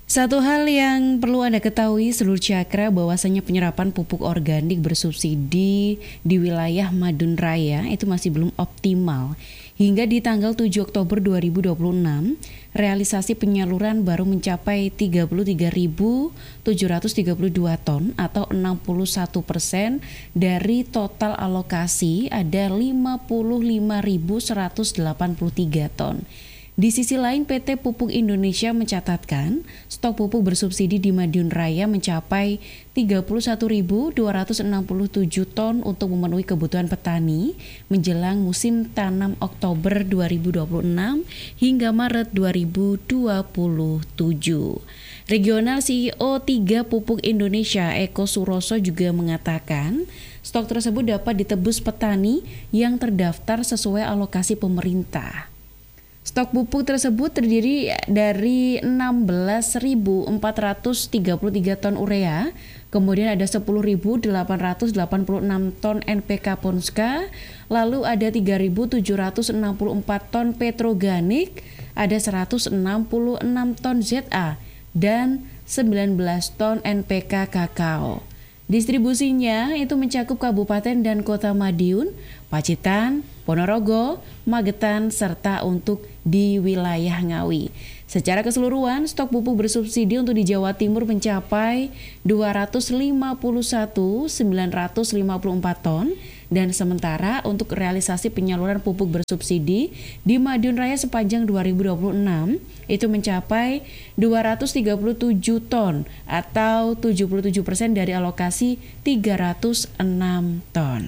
Satu hal yang perlu Anda ketahui seluruh Cakra bahwasanya penyerapan pupuk organik bersubsidi di wilayah Madun Raya itu masih belum optimal. Hingga di tanggal 7 Oktober 2026, realisasi penyaluran baru mencapai 33.732 ton atau 61% dari total alokasi ada 55.183 ton. Di sisi lain, PT Pupuk Indonesia mencatatkan stok pupuk bersubsidi di Madiun Raya mencapai 31.267 ton untuk memenuhi kebutuhan petani menjelang musim tanam Oktober 2026 hingga Maret 2027. Regional CEO 3 Pupuk Indonesia Eko Suroso juga mengatakan stok tersebut dapat ditebus petani yang terdaftar sesuai alokasi pemerintah. Stok pupuk tersebut terdiri dari 16.433 ton urea, kemudian ada 10.886 ton NPK Ponska, lalu ada 3.764 ton petroganik, ada 166 ton ZA, dan 19 ton NPK kakao. Distribusinya itu mencakup Kabupaten dan Kota Madiun, Pacitan, Ponorogo, Magetan, serta untuk di wilayah Ngawi. Secara keseluruhan, stok pupuk bersubsidi untuk di Jawa Timur mencapai 251.954 ton dan sementara untuk realisasi penyaluran pupuk bersubsidi di Madiun Raya sepanjang 2026 itu mencapai 237 ton atau 77% dari alokasi 306 ton.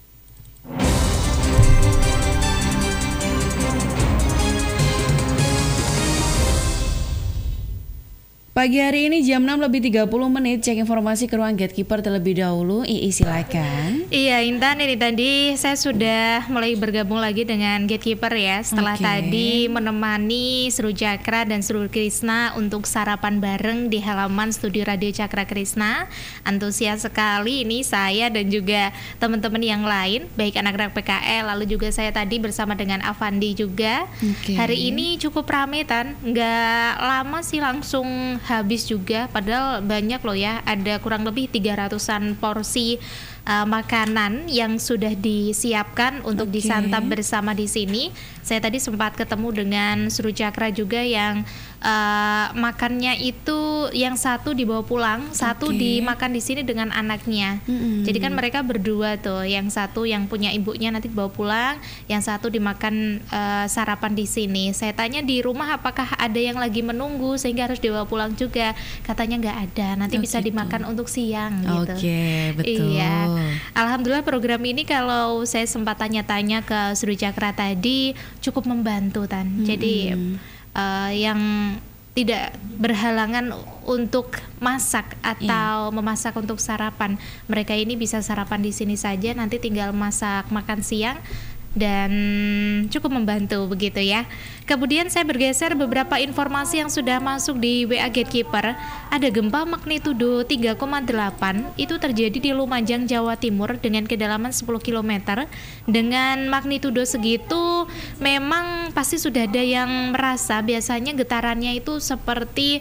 Pagi hari ini jam 6:30 cek informasi ke ruang Gatekeeper terlebih dahulu. Silakan. Iya Intan, ini tadi saya sudah mulai bergabung lagi dengan Gatekeeper ya. Setelah tadi menemani Seru Cakra dan Seru Krisna untuk sarapan bareng di halaman studio Radio Cakra Krisna. Antusias sekali ini saya dan juga teman-teman yang lain, baik anak-anak PKL, lalu juga saya tadi bersama dengan Avandi juga. Hari ini cukup rame Tan, nggak lama sih langsung habis juga, padahal banyak loh ya, ada kurang lebih 300-an porsi makanan yang sudah disiapkan untuk disantap bersama di sini. Saya tadi sempat ketemu dengan Seru Cakra juga yang makannya itu yang satu dibawa pulang, satu dimakan di sini dengan anaknya. Jadi kan mereka berdua tuh, yang satu yang punya ibunya nanti dibawa pulang, yang satu dimakan sarapan di sini. Saya tanya di rumah apakah ada yang lagi menunggu sehingga harus dibawa pulang juga. Katanya nggak ada, nanti bisa dimakan untuk siang gitu. Betul. Iya. Alhamdulillah program ini kalau saya sempat tanya-tanya ke Seru Cakra tadi cukup membantu Tan. Jadi yang tidak berhalangan untuk masak atau memasak untuk sarapan, mereka ini bisa sarapan di sini saja, nanti tinggal masak makan siang dan cukup membantu begitu ya. Kemudian saya bergeser beberapa informasi yang sudah masuk di WA Gatekeeper. Ada gempa magnitudo 3,8 itu terjadi di Lumajang, Jawa Timur dengan kedalaman 10 km. Dengan magnitudo segitu memang pasti sudah ada yang merasa, biasanya getarannya itu seperti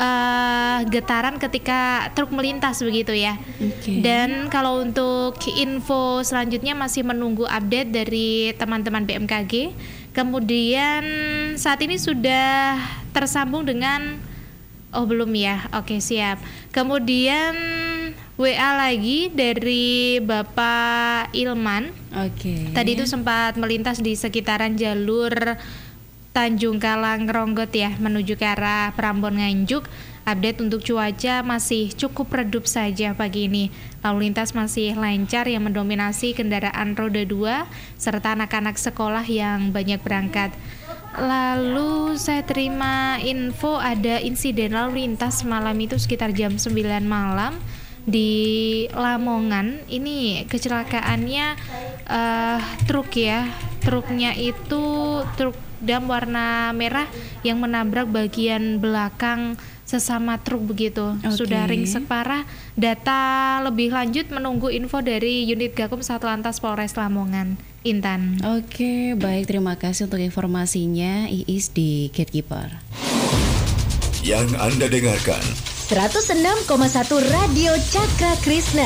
getaran ketika truk melintas begitu ya. Dan kalau untuk info selanjutnya masih menunggu update dari teman-teman BMKG. Kemudian saat ini sudah tersambung dengan belum ya. Oke, siap. Kemudian WA lagi dari Bapak Ilman. Tadi itu sempat melintas di sekitaran jalur Tanjung Kalang Ronggot ya, menuju ke arah Prambon Nganjuk. Update untuk cuaca masih cukup redup saja pagi ini. Lalu lintas masih lancar yang mendominasi kendaraan roda 2 serta anak-anak sekolah yang banyak berangkat. Lalu saya terima info ada insiden lalu lintas malam itu sekitar jam 9 malam di Lamongan. Ini kecelakaannya truk ya. Truknya itu truk dam warna merah yang menabrak bagian belakang sesama truk begitu. Sudah ringsek parah. Data lebih lanjut menunggu info dari unit Gakum Satlantas Polres Lamongan. Intan. Baik, terima kasih untuk informasinya Iis di Gatekeeper. Yang Anda dengarkan 106,1 Radio Cakra Krishna.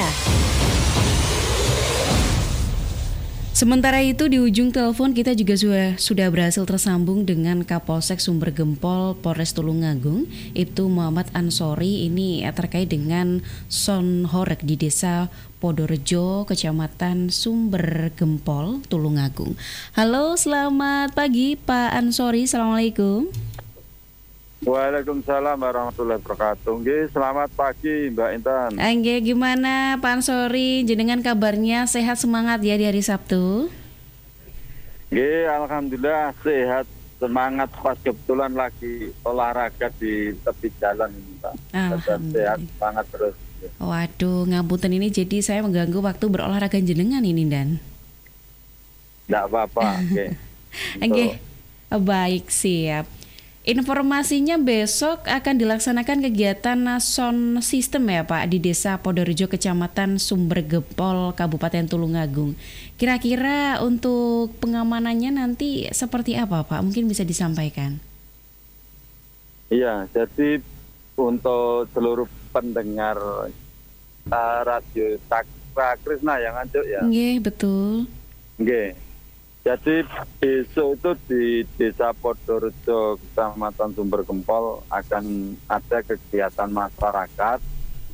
Sementara itu di ujung telepon kita juga sudah berhasil tersambung dengan Kapolsek Sumber Gempol Polres Tulungagung, Ibtu Muhammad Ansori. Ini terkait dengan Son Horeg di Desa Podorejo, Kecamatan Sumber Gempol, Tulungagung. Halo, selamat pagi Pak Ansori. Assalamualaikum. Waalaikumsalam warahmatullahi wabarakatuh. Selamat pagi Mbak Intan. Angge, gimana Pak Ansori? Jenengan kabarnya sehat, semangat ya di hari Sabtu? Alhamdulillah sehat, semangat, pas kebetulan lagi olahraga di tepi jalan ini Pak. Sehat, semangat terus. Waduh, ngapunten ini jadi saya mengganggu waktu berolahraga jenengan ini Dan. Nggak apa-apa. Angge, baik, siap. Informasinya besok akan dilaksanakan kegiatan sound system ya Pak di Desa Podorejo, Kecamatan Sumber Gempol, Kabupaten Tulungagung. Kira-kira untuk pengamanannya nanti seperti apa Pak? Mungkin bisa disampaikan. Iya, jadi untuk seluruh pendengar radio Cakra Krishna yang Anjuk ya. Nggih, betul. Nggih. Jadi besok itu di Desa Podorejo, Kecamatan Sumber Gempol akan ada kegiatan masyarakat.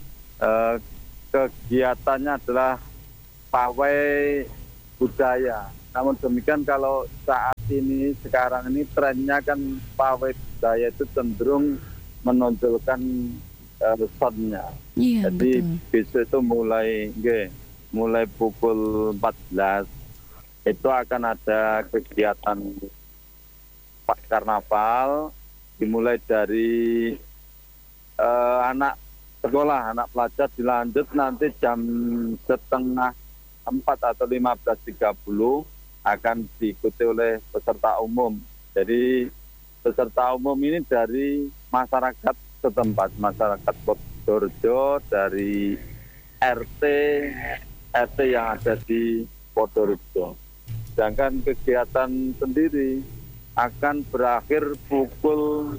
Kegiatannya adalah pawai budaya. Namun demikian kalau saat ini, sekarang ini trennya kan pawai budaya itu cenderung menonjolkan soundnya. Iya, jadi betul. besok itu mulai pukul 14 itu akan ada kegiatan karnaval dimulai dari anak sekolah, anak pelajar, dilanjut nanti jam 3:30 atau 15.30 akan diikuti oleh peserta umum. Jadi peserta umum ini dari masyarakat setempat, masyarakat Podorejo, dari RT yang ada di Podorejo. Sedangkan kegiatan sendiri akan berakhir pukul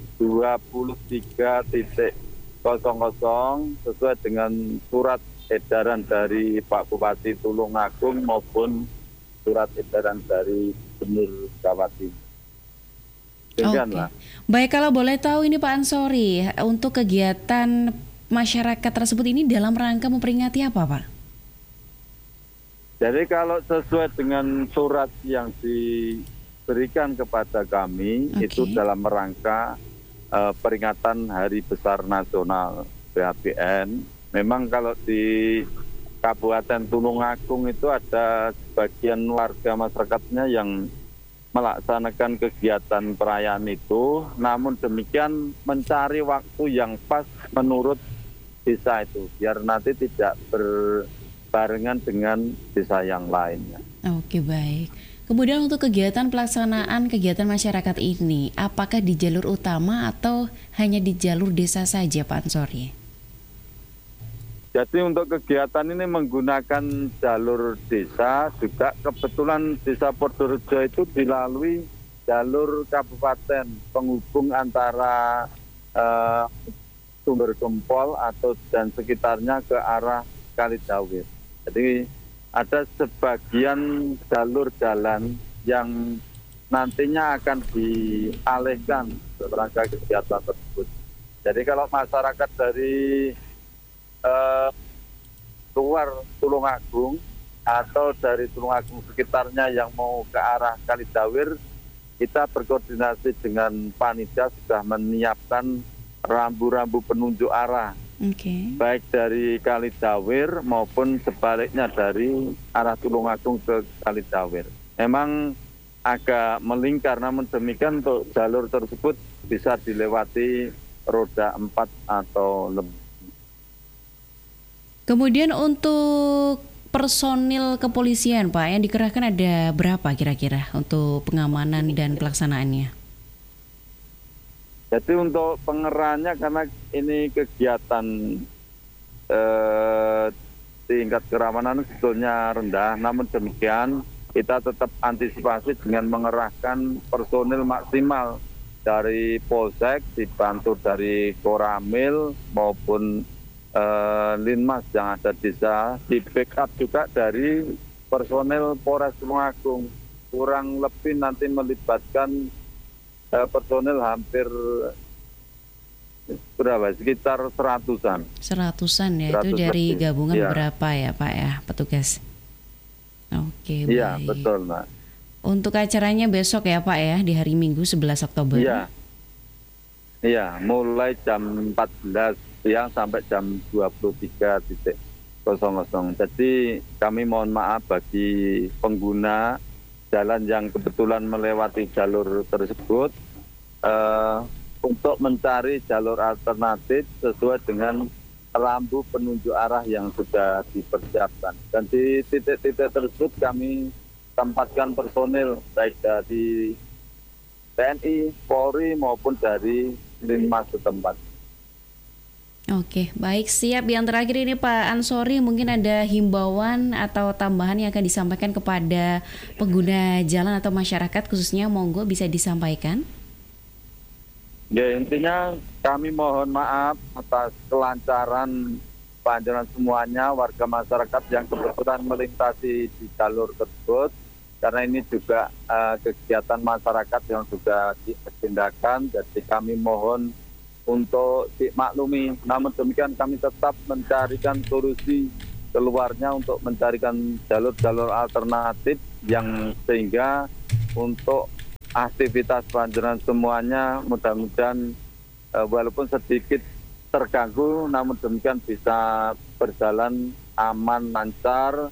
23.00 sesuai dengan surat edaran dari Pak Bupati Tulungagung maupun surat edaran dari Gubernur Jawa Timur. Oke. Baik, kalau boleh tahu ini Pak Ansori, untuk kegiatan masyarakat tersebut ini dalam rangka memperingati apa Pak? Jadi kalau sesuai dengan surat yang diberikan kepada kami, itu dalam rangka peringatan Hari Besar Nasional BHPN. Memang kalau di Kabupaten Tulungagung itu ada sebagian warga masyarakatnya yang melaksanakan kegiatan perayaan itu, namun demikian mencari waktu yang pas menurut desa itu, biar nanti tidak barengan dengan desa yang lainnya. Oke, baik. Kemudian untuk kegiatan pelaksanaan kegiatan masyarakat ini, apakah di jalur utama atau hanya di jalur desa saja Pak Ansori? Jadi untuk kegiatan ini menggunakan jalur desa, juga kebetulan Desa Podorejo itu dilalui jalur kabupaten penghubung antara Sumber Gempol dan sekitarnya ke arah Kalidawir. Jadi ada sebagian jalur jalan yang nantinya akan dialihkan dalam rangka kegiatan tersebut. Jadi kalau masyarakat dari luar Tulungagung atau dari Tulungagung sekitarnya yang mau ke arah Kalidawir, kita berkoordinasi dengan panitia sudah menyiapkan rambu-rambu penunjuk arah. Baik dari Kalidawir maupun sebaliknya dari arah Tulungagung ke Kalidawir. Memang agak melingkar, namun demikian untuk jalur tersebut bisa dilewati roda 4 atau lebih. Kemudian untuk personil kepolisian Pak yang dikerahkan ada berapa kira-kira untuk pengamanan dan pelaksanaannya? Jadi untuk pengerahannya, karena ini kegiatan tingkat keramanan sebetulnya rendah, namun demikian kita tetap antisipasi dengan mengerahkan personil maksimal dari Polsek, dibantu dari Koramil maupun Linmas yang ada di desa, di backup juga dari personel Polres Tulungagung. Kurang lebih nanti melibatkan personel hampir sekitar 100-an. 100-an ya, itu dari lebih. gabungan Ya. berapa ya Pak ya, petugas? Oke, Iya, baik. betul, Mbak. Untuk acaranya besok ya Pak ya, di hari Minggu 11 Oktober. Iya. Iya, mulai jam 14 siang sampai jam 23.00. Jadi kami mohon maaf bagi pengguna jalan yang kebetulan melewati jalur tersebut untuk mencari jalur alternatif sesuai dengan rambu penunjuk arah yang sudah dipersiapkan. Dan di titik-titik tersebut kami tempatkan personil baik dari TNI, Polri maupun dari Linmas setempat. Oke, baik, siap. Yang terakhir ini Pak Ansori, mungkin ada himbauan atau tambahan yang akan disampaikan kepada pengguna jalan atau masyarakat khususnya, monggo bisa disampaikan. Ya, intinya kami mohon maaf atas kelancaran panjang semuanya warga masyarakat yang kebetulan melintasi di jalur tersebut, karena ini juga kegiatan masyarakat yang sudah diagendakan, jadi kami mohon untuk dimaklumi. Namun demikian kami tetap mencarikan solusi keluarnya untuk mencarikan jalur-jalur alternatif yang sehingga untuk aktivitas panjenengan semuanya mudah-mudahan walaupun sedikit terganggu, namun demikian bisa berjalan aman, lancar,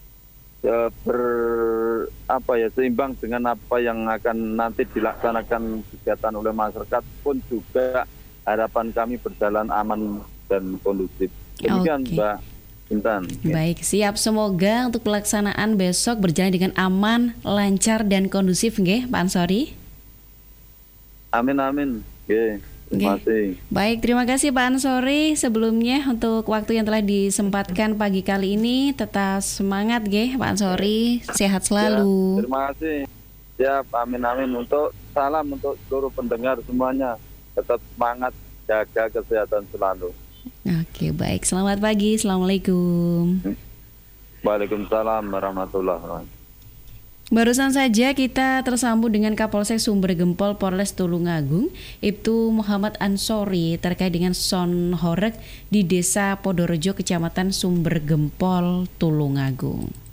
seimbang dengan apa yang akan nanti dilaksanakan kegiatan oleh masyarakat pun juga harapan kami berjalan aman dan kondusif. Demikian Mbak Intan. Baik, siap. Semoga untuk pelaksanaan besok berjalan dengan aman, lancar dan kondusif nggih, Pak Ansori. Amin amin. Nggih. Terima kasih. Baik, terima kasih Pak Ansori sebelumnya untuk waktu yang telah disempatkan pagi kali ini. Tetap semangat nggih Pak Ansori, sehat selalu. Ya, terima kasih. Siap, amin amin. Untuk salam untuk seluruh pendengar semuanya. Tetap semangat, jaga kesehatan selalu. Oke, baik. Selamat pagi. Assalamualaikum. Waalaikumsalam warahmatullahi wabarakatuh. Barusan saja kita tersambung dengan Kapolsek Sumber Gempol Polres Tulungagung, Ibtu Muhammad Ansori, terkait dengan son horeg di Desa Podorojo, Kecamatan Sumber Gempol, Tulungagung.